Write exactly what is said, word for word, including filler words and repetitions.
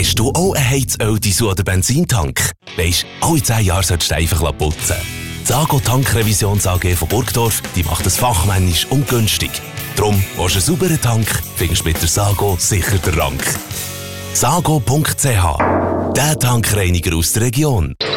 Hast du auch einen Heizöl, Diesel oder Benzintank? Weisst, alle zehn Jahre solltest du einfach putzen. Die Sago Tankrevisions A G von Burgdorf, die macht es fachmännisch und günstig. Drum, willst du einen sauberen Tank, findest du mit der Sago sicher den Rank. sago punkt c h, der Tankreiniger aus der Region.